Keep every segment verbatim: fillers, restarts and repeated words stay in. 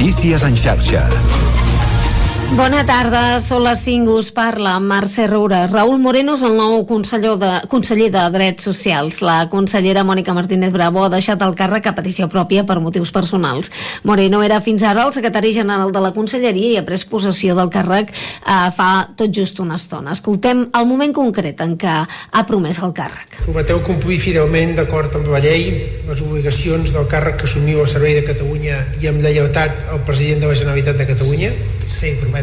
Notícies en xarxa. Bona tarda, són les cinc, us parla Mercè Roura. Raúl Moreno és el nou conseller de, conseller de Drets Socials. La consellera Mònica Martínez Bravo ha deixat el càrrec a petició pròpia per motius personals. Moreno era fins ara el secretari general de la conselleria i ha pres possessió del càrrec eh, fa tot just una estona. Escoltem el moment concret en què ha promès el càrrec. Prometeu complir fidelment, d'acord amb la llei, les obligacions del càrrec que assumiu al servei de Catalunya i amb lleialtat al president de la Generalitat de Catalunya? Sí, prometo.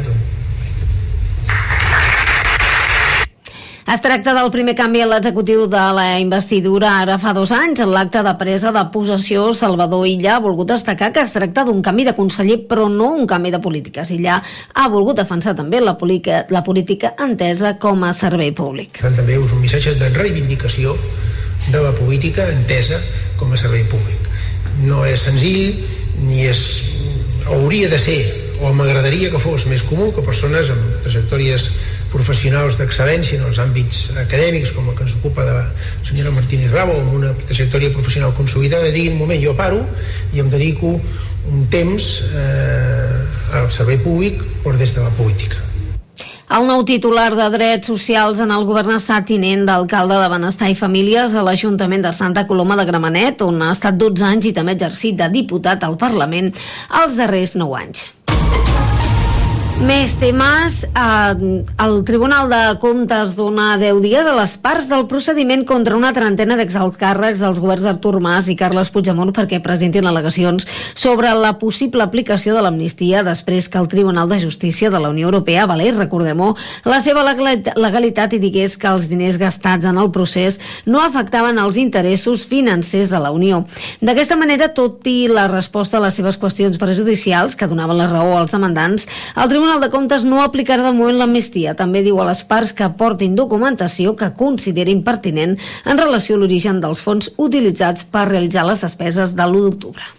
Es tracta del primer canvi en l'executiu de la investidura ara fa dos anys. En l'acte de presa de possessió, Salvador Illa ha volgut destacar que es tracta d'un canvi de conseller, però no un canvi de polítiques. Illa ha volgut defensar també la, política, la política entesa com a servei públic. També és un missatge de reivindicació de la política entesa com a servei públic. No és senzill, ni és... hauria de ser, o m'agradaria que fos més comú que persones amb trajectòries professionals d'excel·lència en els àmbits acadèmics, com el que ens ocupa de la senyora Martínez Bravo, amb una trajectòria professional consolidada, diguin, un moment, jo paro i em dedico un temps eh, al servei públic o des de la política. El nou titular de Drets Socials en el govern ha estat tinent d'alcalde de Benestar i Famílies a l'Ajuntament de Santa Coloma de Gramenet, on ha estat dotze anys i també exercit de diputat al Parlament els darrers nou anys. Més temes. Eh, el Tribunal de Comptes dona deu dies a les parts del procediment contra una trentena d'exaltcàrrecs dels governs d'Artur Mas i Carles Puigdemont perquè presentin al·legacions sobre la possible aplicació de l'amnistia després que el Tribunal de Justícia de la Unió Europea avalés, recordem-ho, la seva legalitat i digués que els diners gastats en el procés no afectaven els interessos financers de la Unió. D'aquesta manera, tot i la resposta a les seves qüestions prejudicials que donaven la raó als demandants, el Tribunal El Tribunal de Comptes no aplicarà de moment l'amnistia. També diu a les parts que aportin documentació que considerin pertinent en relació a l'origen dels fons utilitzats per realitzar les despeses de l'u d'octubre.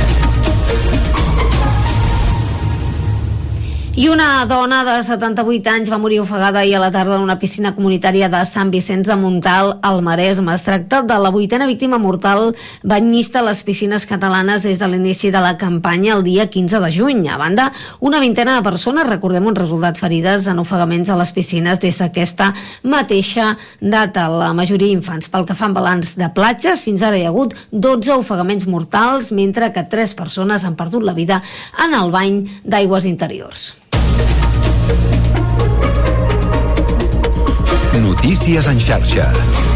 I una dona de setanta-vuit anys va morir ofegada ahir a la tarda en una piscina comunitària de Sant Vicenç de Montalt, al Maresme. Es tracta de la vuitena víctima mortal banyista a les piscines catalanes des de l'inici de la campanya el dia quinze de juny. A banda, una vintena de persones, recordem, han resultat ferides en ofegaments a les piscines des d'aquesta mateixa data, la majoria infants. Pel que fa en balanç de platges, fins ara hi ha hagut dotze ofegaments mortals, mentre que tres persones han perdut la vida en el bany d'aigües interiors. Notícies en xarxa.